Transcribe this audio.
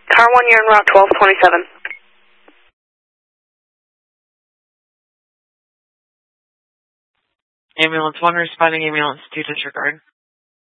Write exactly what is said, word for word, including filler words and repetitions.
Car one, you're en route twelve twenty-seven. Ambulance one responding, ambulance two disregard.